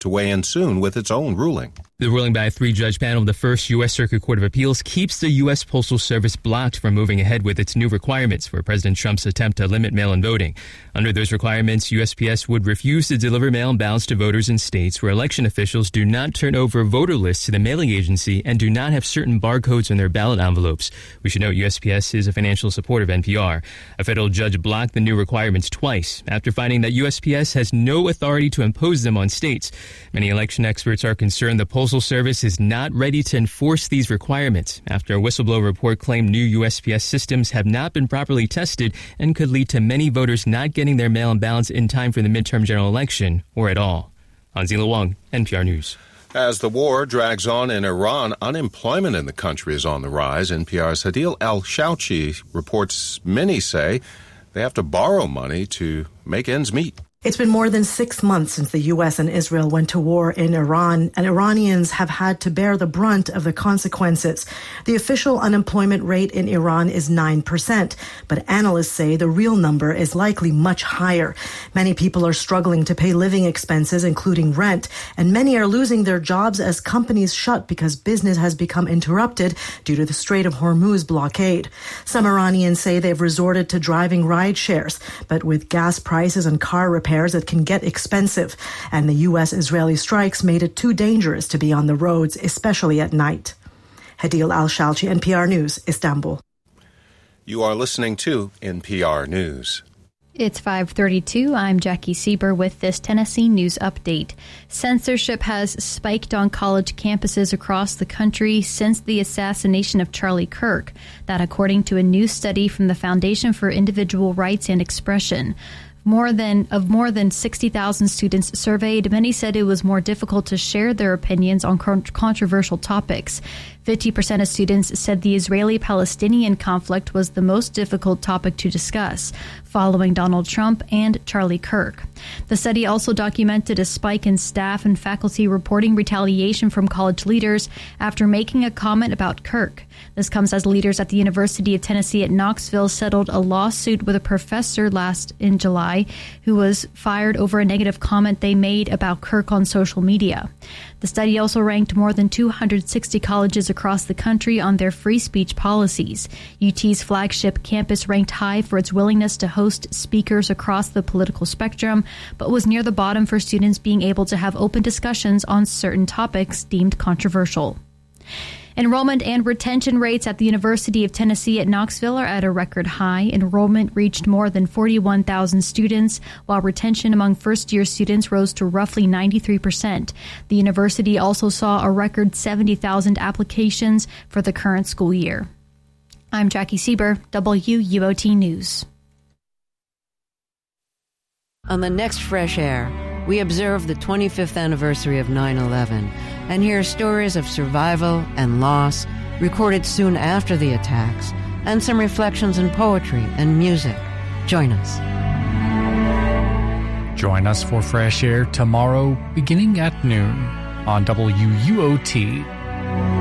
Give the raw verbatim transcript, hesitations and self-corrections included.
to weigh in soon with its own ruling. The ruling by a three-judge panel of the First U S. Circuit Court of Appeals keeps the U S. Postal Service blocked from moving ahead with its new requirements for President Trump's attempt to limit mail-in voting. Under those requirements, U S P S would refuse to deliver mail-in ballots to voters in states where election officials do not turn over voter lists to the mailing agency and do not have certain barcodes on their ballot envelopes. We should note U S P S is a financial supporter of N P R. A federal judge blocked the new requirements twice after finding that U S P S has no authority to impose them on states. Many election experts are concerned the Postal Service is not ready to enforce these requirements after a whistleblower report claimed new U S P S systems have not been properly tested and could lead to many voters not getting their mail-in ballots in time for the midterm general election or at all. Hanzila Wang, N P R News. As the war drags on in Iran, unemployment in the country is on the rise. N P R's Hadil Al-Shauchi reports many say they have to borrow money to make ends meet. It's been more than six months since the U S and Israel went to war in Iran, and Iranians have had to bear the brunt of the consequences. The official unemployment rate in Iran is nine percent, but analysts say the real number is likely much higher. Many people are struggling to pay living expenses, including rent, and many are losing their jobs as companies shut because business has become interrupted due to the Strait of Hormuz blockade. Some Iranians say they've resorted to driving ride shares, but with gas prices and car repairs, it can get expensive, and the U S-Israeli strikes made it too dangerous to be on the roads, especially at night. Hadil Al-Shalchi, N P R News, Istanbul. You are listening to N P R News. It's five thirty-two. I'm Jackie Sieber with this Tennessee News Update. Censorship has spiked on college campuses across the country since the assassination of Charlie Kirk. That according to a new study from the Foundation for Individual Rights and Expression. More than of more than sixty thousand students surveyed, many said it was more difficult to share their opinions on con- controversial topics. fifty percent of students said the Israeli-Palestinian conflict was the most difficult topic to discuss, following Donald Trump and Charlie Kirk. The study also documented a spike in staff and faculty reporting retaliation from college leaders after making a comment about Kirk. This comes as leaders at the University of Tennessee at Knoxville settled a lawsuit with a professor last in July who was fired over a negative comment they made about Kirk on social media. The study also ranked more than two hundred sixty colleges across the country on their free speech policies. U T's flagship campus ranked high for its willingness to host speakers across the political spectrum, but was near the bottom for students being able to have open discussions on certain topics deemed controversial. Enrollment and retention rates at the University of Tennessee at Knoxville are at a record high. Enrollment reached more than forty-one thousand students, while retention among first-year students rose to roughly ninety-three percent. The university also saw a record seventy thousand applications for the current school year. I'm Jackie Sieber, W U O T News. On the next Fresh Air, we observe the twenty-fifth anniversary of nine eleven and hear stories of survival and loss recorded soon after the attacks, and some reflections in poetry and music. Join us. Join us for Fresh Air tomorrow beginning at noon on W U O T.